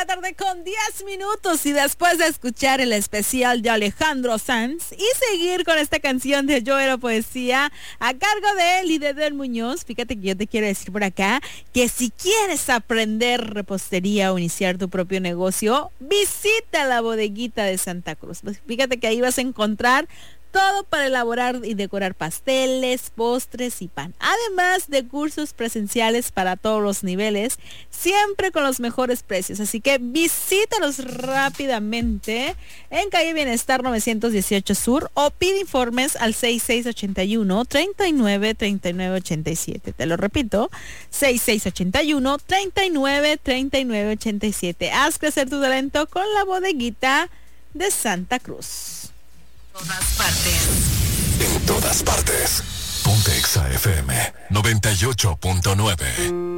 tarde con 10 minutos y después de escuchar el especial de Alejandro Sanz y seguir con esta canción de Yo Era Poesía a cargo de él y de Del Muñoz, fíjate que yo te quiero decir por acá que si quieres aprender repostería o iniciar tu propio negocio, visita la bodeguita de Santa Cruz. Fíjate que ahí vas a encontrar todo para elaborar y decorar pasteles, postres y pan. Además de cursos presenciales para todos los niveles, siempre con los mejores precios. Así que visítalos rápidamente en calle Bienestar 918 Sur o pide informes al 6681-393987. Te lo repito, 6681-393987. Haz crecer tu talento con la bodeguita de Santa Cruz. Todas partes. En todas partes. Ponte Exa FM 98.9.